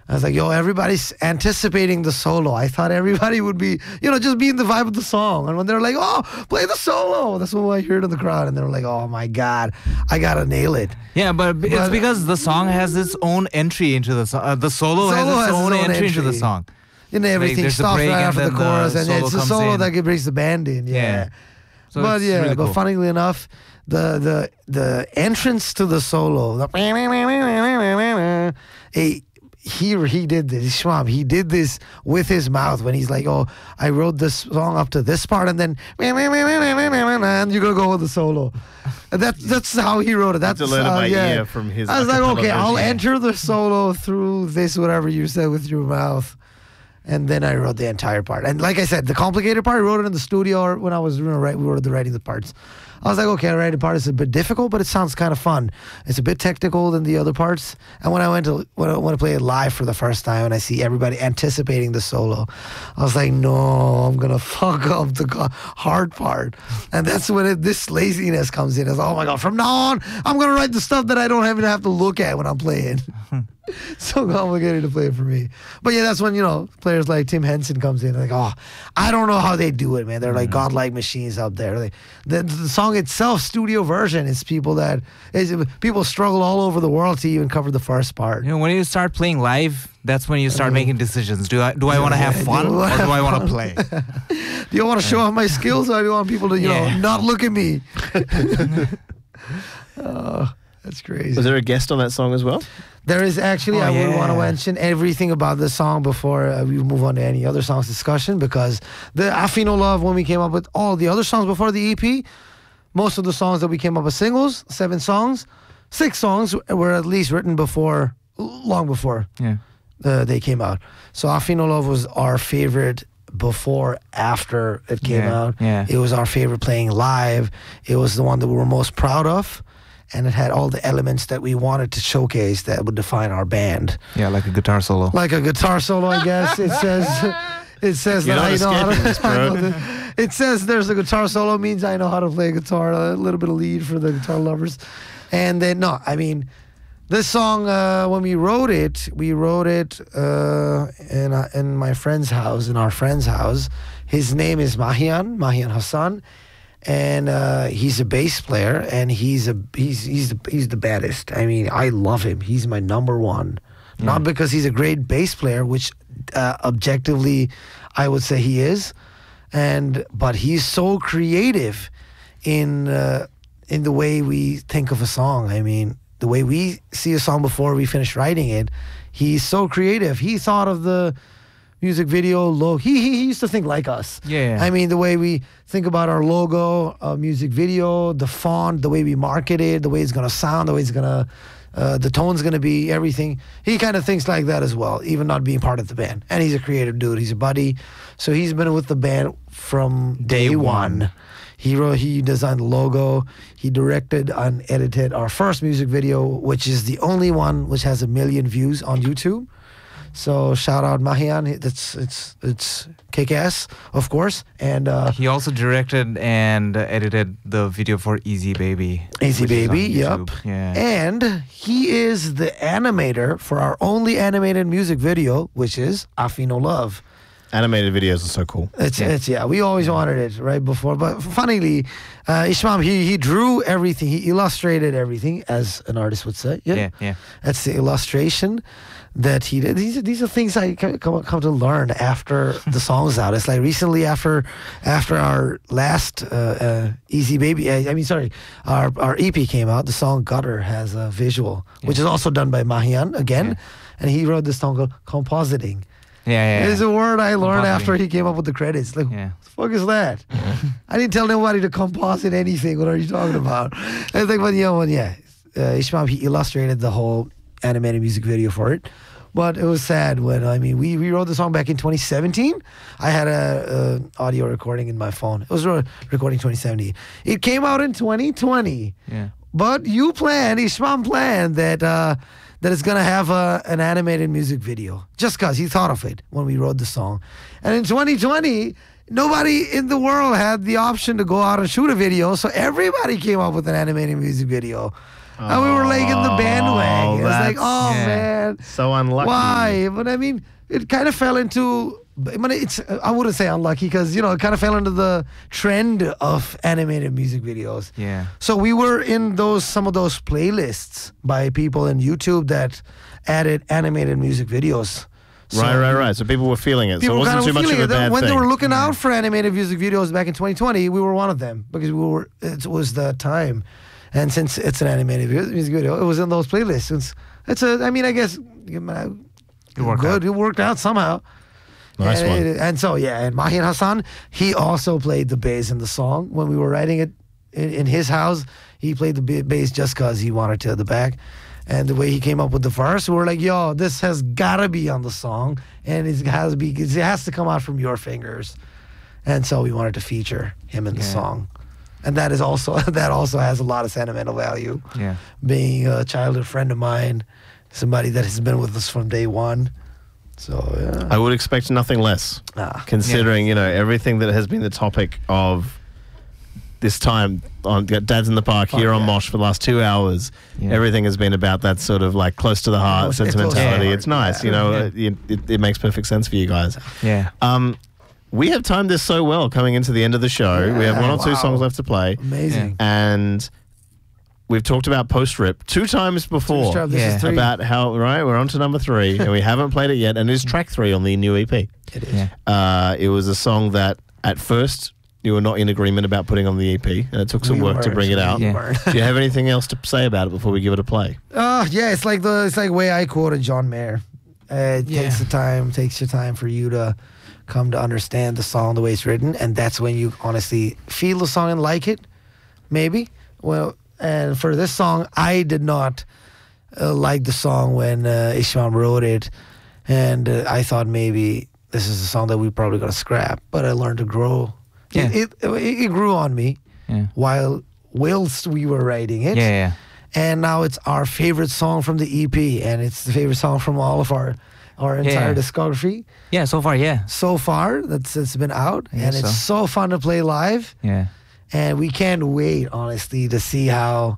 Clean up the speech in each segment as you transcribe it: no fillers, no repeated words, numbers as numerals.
I was like, yo, everybody's anticipating the solo. I thought everybody would be, just be in the vibe of the song. And when they're like, oh, play the solo, that's what I heard in the crowd. And they were like, oh my God, I got to nail it. Yeah, but it's because the song has its own entry into the song. The solo has its own entry into the song. Everything stops right after the chorus. And it's the solo that brings the band in. Yeah. So but really cool. funnily enough, the entrance to the solo, he did this. Ishmael, he did this with his mouth when he's like, "Oh, I wrote this song up to this part, and then and you're gonna go with the solo." And that's how he wrote it. That's to learn my ear from his. I was like, okay, I'll enter the solo through this, whatever you said with your mouth. And then I wrote the entire part. And like I said, the complicated part, I wrote it in the studio or when I was we were writing the parts. I was like, okay, writing part is a bit difficult, but it sounds kind of fun. It's a bit technical than the other parts. And when I went to play it live for the first time and I see everybody anticipating the solo, I was like, no, I'm going to fuck up the hard part. And that's when this laziness comes in. It's, oh my God, from now on, I'm going to write the stuff that I don't even have to look at when I'm playing. So complicated to play for me. But yeah, that's when, players like Tim Henson comes in. Like, oh, I don't know how they do it, man. They're like godlike machines out there. Like, the song itself, studio version, is people struggle all over the world to even cover the first part. When you start playing live, that's when you start making decisions. Do I want to have fun or do I want to play? Do you want to show off my skills or do you want people to, not look at me? Oh, that's crazy. Was there a guest on that song as well? There is actually. I would want to mention everything about the song before we move on to any other songs discussion, because the Afino Love, when we came up with all the other songs before the EP, most of the songs that we came up with singles, 7 songs, 6 songs were at least written long before they came out. So Afino Love was our favorite after it came out. Yeah. It was our favorite playing live. It was the one that we were most proud of. And it had all the elements that we wanted to showcase that would define our band. Yeah, like a guitar solo. Like a guitar solo, I guess. It says You're that I know how to. this, bro. It says there's a guitar solo means I know how to play guitar. A little bit of lead for the guitar lovers. And then this song when we wrote it in my friend's house, in our friend's house. His name is Mahian Hassan. And he's a bass player, and he's the baddest. I mean, I love him. He's my number one. Not because he's a great bass player, which objectively I would say he is, but he's so creative in the way we think of a song. I mean, the way we see a song before we finish writing it, he's so creative. He thought of the music video logo. He used to think like us. Yeah. I mean, the way we think about our logo, music video, the font, the way we market it, the way it's gonna sound, the way it's gonna, the tone's gonna be, everything. He kind of thinks like that as well, even not being part of the band. And he's a creative dude. He's a buddy, so he's been with the band from day one. He designed the logo. He directed and edited our first music video, which is the only one which has 1 million views on YouTube. So shout out Mahian. It's kick-ass, of course. And he also directed and edited the video for Easy Baby. Easy Baby, yep. Yeah. And he is the animator for our only animated music video, which is Afino Love. Animated videos are so cool. We always wanted it right before. But funnily, Ishmael, he drew everything. He illustrated everything, as an artist would say. Yeah. That's the illustration that he did. These are things I come to learn after the song's out. It's like recently after our last Easy Baby, our EP came out, the song Gutter has a visual, which is also done by Mahian again. And he wrote this song called Compositing. Yeah. It's a word I learned after he came up with the credits. Like, what the fuck is that? I didn't tell nobody to composite anything. What are you talking about? I think, Ishmael, he illustrated the whole animated music video for it. But it was sad when, we wrote the song back in 2017. I had a audio recording in my phone. It was recording 2017. It came out in 2020. Yeah. But Ishmael planned that it's going to have an animated music video, just because he thought of it when we wrote the song. And in 2020, nobody in the world had the option to go out and shoot a video, so everybody came up with an animated music video. And we were like in the bandwagon. It was like, oh Yeah. man, So unlucky. why? But I mean, it kind of fell into. I mean, I wouldn't say unlucky because it kind of fell into the trend of animated music videos. Yeah. So we were in some of those playlists by people in YouTube that added animated music videos. So Right. So people were feeling it. So People it were kind wasn't too of much feeling of a it. bad When thing. they were looking out for animated music videos back in 2020, we were one of them because it was the time. And since it's an animated music video, it was in those playlists. I guess It worked good. out. It worked out somehow. Nice one. And so, and Mahin Hassan, he also played the bass in the song. When we were writing it in his house, he played the bass just because he wanted to at the back. And the way he came up with the verse, we were like, yo, this has got to be on the song. And it has to come out from your fingers. And so we wanted to feature him in the song. And that also has a lot of sentimental value. Yeah. Being a childhood friend of mine, somebody that has been with us from day one. So, yeah. I would expect nothing less, considering everything that has been the topic of this time on Dads in the Park here on Mosh for the last 2 hours. Yeah. Everything has been about that sort of like close to the heart It's close to the sentimentality. heart, It's nice, yeah. It makes perfect sense for you guys. Yeah. We have timed this so well coming into the end of the show. We have one or two wow. songs left to play, Amazing. and we've talked about Post Rip 2 times before. This Yeah. is 3. About how we're on to number 3 and we haven't played it yet, and it is track 3 on the new EP. It is. Yeah. It was a song that at first you were not in agreement about putting on the EP, and it took some work to bring it out. We Yeah. weren't. Do you have anything else to say about it before we give it a play? Yeah, it's like way I quoted John Mayer. It takes your time for you to come to understand the song the way it's written, and that's when you honestly feel the song and like it, maybe. Well, and for this song, I did not like the song when Ishmael wrote it, and I thought maybe this is a song that we're probably gonna scrap. But I learned to grow. Yeah. It grew on me whilst we were writing it. Yeah. And now it's our favorite song from the EP, and it's the favorite song from all of our entire discography. Yeah, so far, yeah. So far, it's been out, I and guess it's so fun to play live. Yeah. And we can't wait, honestly, to see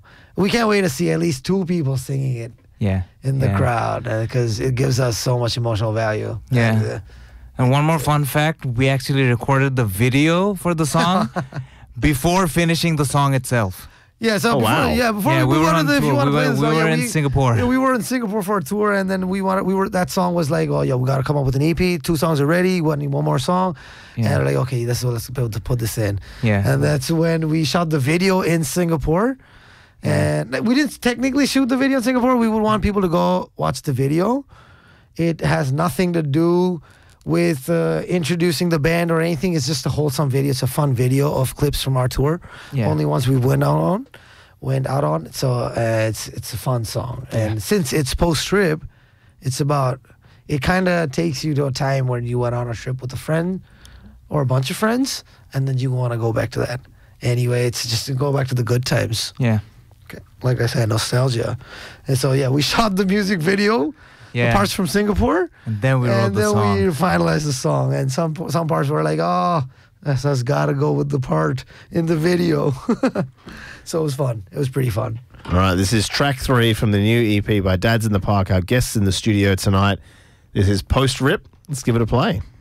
at least 2 people singing it Yeah. in the crowd, because it gives us so much emotional value. Yeah. And, And one more fun fact, we actually recorded the video for the song before finishing the song itself. yeah, so Oh, before, wow. yeah, before Yeah, we were on if you tour. want to We play were- the we song, were in Singapore. Yeah, we were in Singapore for a tour, and then that song was like, oh yeah, we got to come up with an EP. 2 songs are ready. We need one more song, Yeah. and we're like, okay, let's be able to put this in. Yeah. And that's when we shot the video in Singapore. And we didn't technically shoot the video in Singapore. We would want people to go watch the video. It has nothing to do with introducing the band or anything. It's just a wholesome video. It's a fun video of clips from our tour. Yeah. Only ones we went out on. So it's a fun song. And since it's post-trip, it kind of takes you to a time when you went on a trip with a friend or a bunch of friends, and then you want to go back to that. Anyway, it's just to go back to the good times. Yeah. Okay. Like I said, nostalgia. And so, we shot the music video, Yeah. the parts from Singapore, And then we wrote and the then song. we finalized the song. And some parts were like, oh, that's got to go with the part in the video. So it was fun. It was pretty fun. All right, this is track 3 from the new EP by Dads in the Park. Our guests in the studio tonight. This is Post Rip. Let's give it a play.